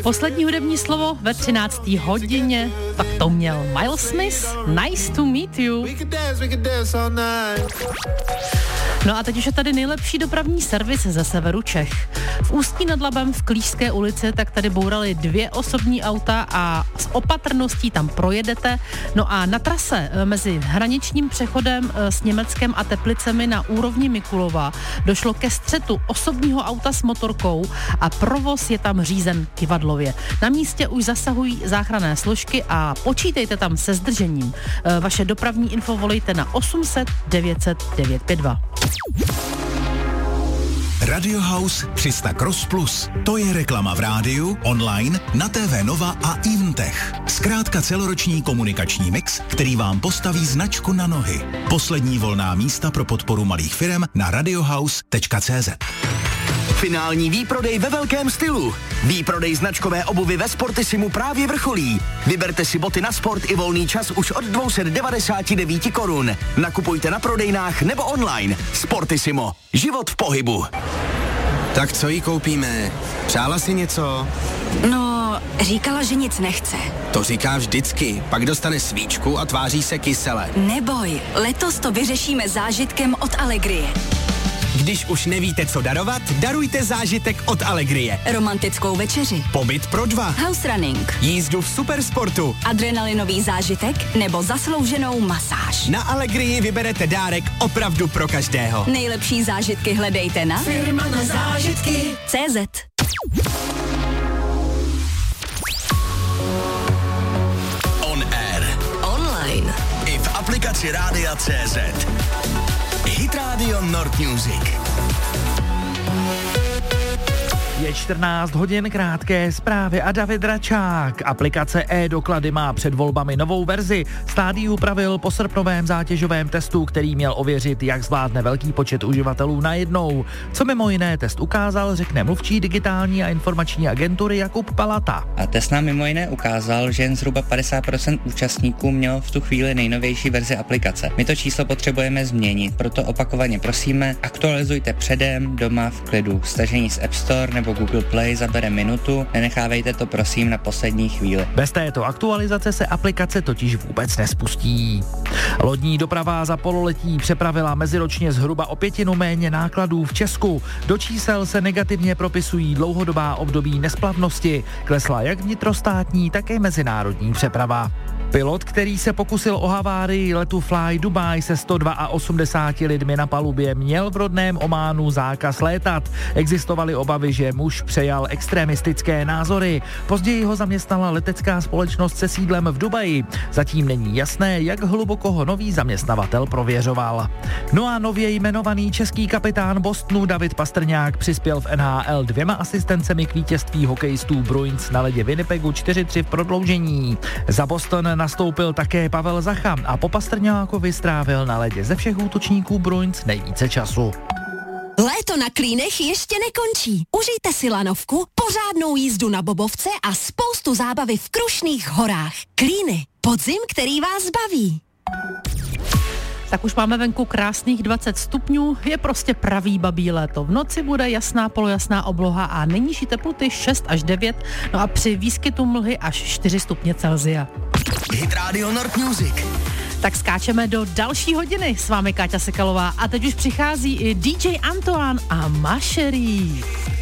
Poslední hudební slovo ve 13. hodině, tak to měl Miles Smith, Nice to meet you. No a teď už je tady nejlepší dopravní servis ze severu Čech. V Ústí nad Labem v Klížské ulici tak tady bourali 2 osobní auta a s opatrností tam projedete. No a na trase mezi hraničním přechodem s Německem a Teplicemi na úrovni Mikulova došlo ke střetu osobního auta s motorkou a provoz je tam řízen kyvadlově. Na místě už zasahují záchranné složky a počítejte tam se zdržením. Vaše dopravní info volejte na 800 900 952. Radio House 300 Cross Plus. To je reklama v rádiu, online, na TV Nova a Eventech. Zkrátka celoroční komunikační mix, který vám postaví značku na nohy. Poslední volná místa pro podporu malých firem na radiohouse.cz. Finální výprodej ve velkém stylu. Výprodej značkové obuvy ve Sportissimu právě vrcholí. Vyberte si boty na sport i volný čas už od 299 korun. Nakupujte na prodejnách nebo online. Sportissimo. Život v pohybu. Tak co jí koupíme? Přála si něco? No, říkala, že nic nechce. To říká vždycky. Pak dostane svíčku a tváří se kysele. Neboj, letos to vyřešíme zážitkem od Allegrie. Když už nevíte, co darovat, darujte zážitek od Allegrie. Romantickou večeři, Pobyt pro 2, house running, jízdu v supersportu, adrenalinový zážitek nebo zaslouženou masáž. Na Allegrii vyberete dárek opravdu pro každého. Nejlepší zážitky hledejte na Firma na zážitky CZ. On air. Online. I v aplikaci Rádia CZ. Hit Radio Nord Music. Je 14 hodin, krátké zprávy a David Račák. Aplikace e-doklady má před volbami novou verzi. Stát ji upravil po srpnovém zátěžovém testu, který měl ověřit, jak zvládne velký počet uživatelů najednou. Co mimo jiné test ukázal, řekne mluvčí digitální a informační agentury Jakub Palata. A test nám mimo jiné ukázal, že jen zhruba 50% účastníků mělo v tu chvíli nejnovější verzi aplikace. My to číslo potřebujeme změnit, proto opakovaně prosíme, aktualizujte předem, doma v klidu. Stažení z App Store nebo Google Play zabere minutu, nenechávejte to prosím na poslední chvíli. Bez této aktualizace se aplikace totiž vůbec nespustí. Lodní doprava za pololetí přepravila meziročně zhruba o 1/5 méně nákladů v Česku. Do čísel se negativně propisují dlouhodobá období nesplavnosti. Klesla jak vnitrostátní, tak i mezinárodní přeprava. Pilot, který se pokusil o havárii letu Fly Dubai se 182 lidmi na palubě, měl v rodném Ománu zákaz létat. Existovaly obavy, že muž přejal extremistické názory. Později ho zaměstnala letecká společnost se sídlem v Dubaji. Zatím není jasné, jak hluboko ho nový zaměstnavatel prověřoval. No a nově jmenovaný český kapitán Bostonu David Pastrňák přispěl v NHL 2 asistencemi k vítězství hokejistů Bruins na ledě Winnipegu 4-3 v prodloužení. Za Boston nastoupil také Pavel Zacha a po Pastrňákovi strávil na ledě ze všech útočníků Bruins nejvíce času. Léto na Klínech ještě nekončí. Užijte si lanovku, pořádnou jízdu na bobovce a spoustu zábavy v Krušných horách. Klíny, podzim, který vás baví. Tak už máme venku krásných 20 stupňů, je prostě pravý babí léto. V noci bude jasná polojasná obloha a nejnižší teploty 6 až 9, no a při výskytu mlhy až 4 stupně Celsia. Hit Radio Nord Music. Tak skáčeme do další hodiny. S vámi Káťa Sekalová a teď už přichází i DJ Antoine a Macherie.